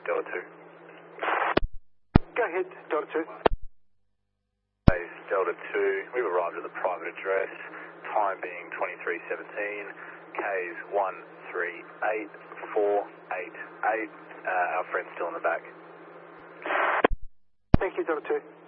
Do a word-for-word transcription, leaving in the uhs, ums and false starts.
Delta two. Go ahead, Delta two. Base Delta two, we've arrived at the private address, time being twenty-three seventeen, K's one three eight four eight eight, uh, our friend's still in the back. Thank you, Delta two.